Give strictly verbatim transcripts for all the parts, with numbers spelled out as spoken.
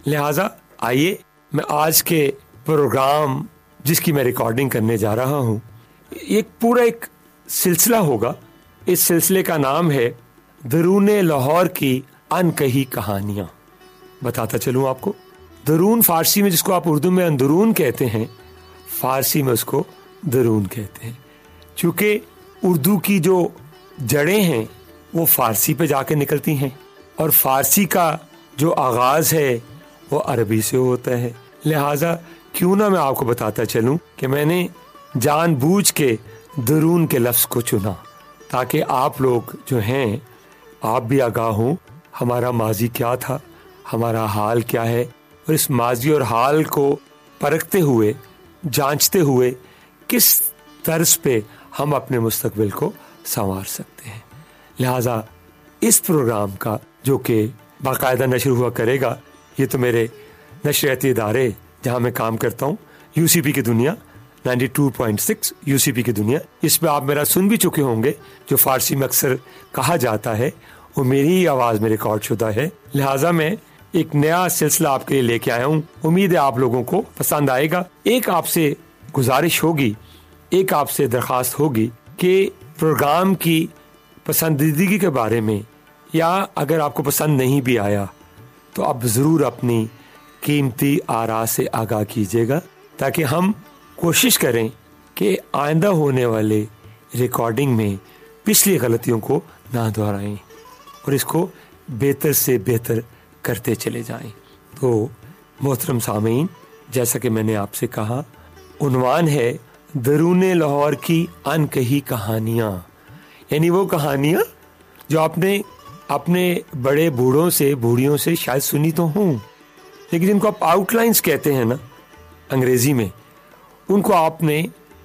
لہٰذا آئیے میں آج کے پروگرام جس کی میں ریکارڈنگ کرنے جا رہا ہوں، ایک پورا ایک سلسلہ ہوگا. اس سلسلے کا نام ہے درون لاہور کی ان کہی کہانیاں. بتاتا چلوں آپ کو، درون فارسی میں جس کو آپ اردو میں اندرون کہتے ہیں، فارسی میں اس کو درون کہتے ہیں. چونکہ اردو کی جو جڑیں ہیں وہ فارسی پہ جا کے نکلتی ہیں اور فارسی کا جو آغاز ہے وہ عربی سے ہوتا ہے. لہٰذا کیوں نہ میں آپ کو بتاتا چلوں کہ میں نے جان بوجھ کے درون کے لفظ کو چنا تاکہ آپ لوگ جو ہیں آپ بھی آگاہ ہوں ہمارا ماضی کیا تھا، ہمارا حال کیا ہے، اور اس ماضی اور حال کو پرکھتے ہوئے، جانچتے ہوئے کس طرز پہ ہم اپنے مستقبل کو سنوار سکتے ہیں. لہٰذا اس پروگرام کا جو کہ باقاعدہ نشر ہوا کرے گا، یہ تو میرے نشریاتی ادارے جہاں میں کام کرتا ہوں، یو سی پی کی دنیا ninety two point six you سی پی کی دنیا، اس پہ آپ میرا سن بھی چکے ہوں گے. جو فارسی میں اکثر کہا جاتا ہے وہ میری ہی آواز میں ریکارڈ شدہ ہے. لہٰذا میں ایک نیا سلسلہ آپ کے لیے لے کے آیا ہوں. امید ہے آپ لوگوں کو پسند آئے گا. ایک آپ سے گزارش ہوگی، ایک آپ سے درخواست ہوگی کہ پروگرام کی پسندیدگی کے بارے میں، یا اگر آپ کو پسند نہیں بھی آیا تو آپ ضرور اپنی قیمتی آراء سے آگاہ کیجیے گا، تاکہ ہم کوشش کریں کہ آئندہ ہونے والے ریکارڈنگ میں پچھلی غلطیوں کو نہ دہرائیں اور اس کو بہتر سے بہتر کرتے چلے جائیں. تو محترم سامعین، جیسا کہ میں نے آپ سے کہا، عنوان ہے درون لاہور کی ان کہی کہانیاں. یعنی وہ کہانیاں جو آپ نے اپنے بڑے بوڑھوں سے، بوڑھیوں سے شاید سنی تو ہوں، لیکن جن کو آپ آؤٹ لائنز کہتے ہیں نا انگریزی میں، ان کو آپ نے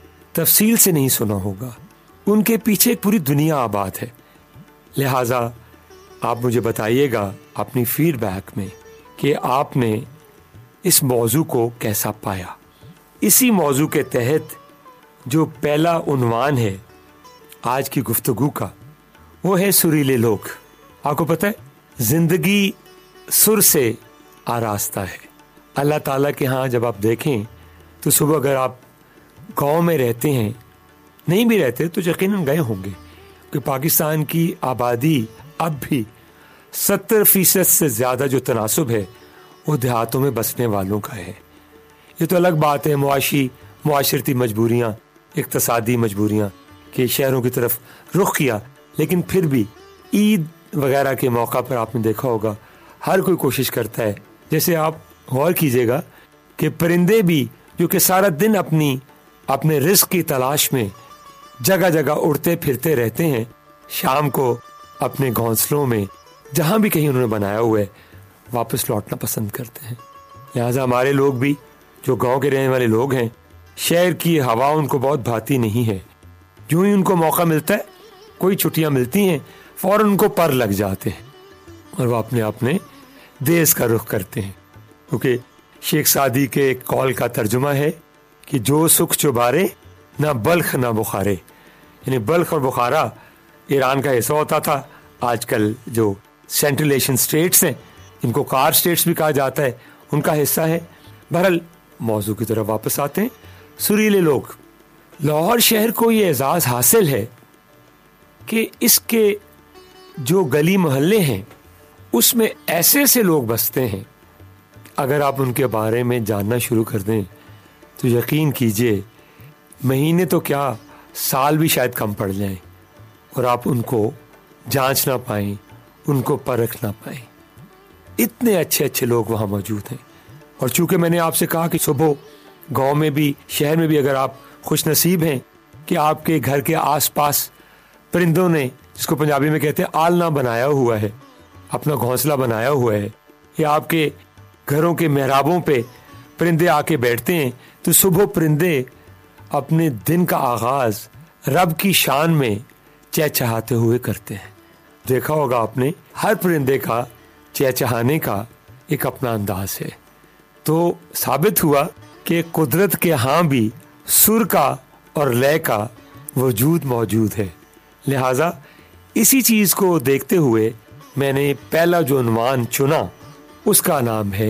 تفصیل سے نہیں سنا ہوگا. ان کے پیچھے ایک پوری دنیا آباد ہے. لہٰذا آپ مجھے بتائیے گا اپنی فیڈ بیک میں کہ آپ نے اس موضوع کو کیسا پایا. اسی موضوع کے تحت جو پہلا عنوان ہے آج کی گفتگو کا، وہ ہے سریلے لوگ. آپ کو پتہ ہے زندگی سر سے آراستہ ہے. اللہ تعالیٰ کے ہاں جب آپ دیکھیں تو صبح اگر آپ گاؤں میں رہتے ہیں، نہیں بھی رہتے تو یقیناً گئے ہوں گے، کہ پاکستان کی آبادی اب بھی ستر فیصد سے زیادہ جو تناسب ہے وہ دیہاتوں میں بسنے والوں کا ہے. یہ تو الگ بات ہے، معاشی معاشرتی مجبوریاں، اقتصادی مجبوریاں کہ شہروں کی طرف رخ کیا، لیکن پھر بھی عید وغیرہ کے موقع پر آپ نے دیکھا ہوگا ہر کوئی کوشش کرتا ہے. جیسے آپ غور کیجئے گا کہ پرندے بھی جو کہ سارا دن اپنی اپنے رزق کی تلاش میں جگہ جگہ اڑتے پھرتے رہتے ہیں، شام کو اپنے گھونسلوں میں جہاں بھی کہیں انہوں نے بنایا ہوا ہے واپس لوٹنا پسند کرتے ہیں. لہٰذا ہمارے لوگ بھی جو گاؤں کے رہنے والے لوگ ہیں، شہر کی ہوا ان کو بہت بھاتی نہیں ہے. جو ہی ان کو موقع ملتا ہے، کوئی چھٹیاں ملتی ہیں، فوراً ان کو پر لگ جاتے ہیں اور وہ اپنے اپنے دیس کا رخ کرتے ہیں. کیونکہ شیخ سعدی کے ایک قول کا ترجمہ ہے کہ جو سکھ چبارے نہ بلخ نہ بخارے. یعنی بلخ اور بخارا ایران کا حصہ ہوتا تھا. آج کل جو سینٹرل ایشین اسٹیٹس ہیں، ان کو کار اسٹیٹس بھی کہا جاتا ہے، ان کا حصہ ہے. بہرحال موضوع کی طرف واپس آتے ہیں. سریلے لوگ. لاہور شہر کو یہ اعزاز حاصل ہے کہ اس کے جو گلی محلے ہیں اس میں ایسے ایسے لوگ بستے ہیں، اگر آپ ان کے بارے میں جاننا شروع کر دیں تو یقین کیجئے مہینے تو کیا سال بھی شاید کم پڑ جائیں اور آپ ان کو جانچ نہ پائیں، ان کو پرکھ نہ پائیں. اتنے اچھے اچھے لوگ وہاں موجود ہیں. اور چونکہ میں نے آپ سے کہا کہ صبح گاؤں میں بھی شہر میں بھی اگر آپ خوش نصیب ہیں کہ آپ کے گھر کے آس پاس پرندوں نے، جس کو پنجابی میں کہتے ہیں آلنا بنایا ہوا ہے، اپنا گھونسلہ بنایا ہوا ہے، یا آپ کے گھروں کے محرابوں پہ پرندے آ کے بیٹھتے ہیں، تو صبح پرندے اپنے دن کا آغاز رب کی شان میں چہچہاتے ہوئے کرتے ہیں. دیکھا ہوگا آپ نے ہر پرندے کا چہچہانے کا ایک اپنا انداز ہے. تو ثابت ہوا کہ قدرت کے ہاں بھی سر کا اور لے کا وجود موجود ہے. لہٰذا اسی چیز کو دیکھتے ہوئے میں نے پہلا جو عنوان چنا اس کا نام ہے